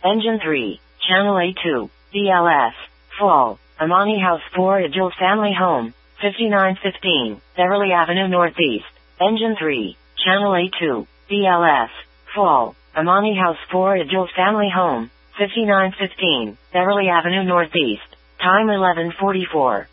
Engine 3, Channel A2, BLS, Fall, Amani House 4 Jules Family Home, 5915, Beverly Avenue Northeast. Engine 3, Channel A2, BLS, Fall, Amani House 4 Jules Family Home, 5915, Beverly Avenue Northeast. Time 11:44.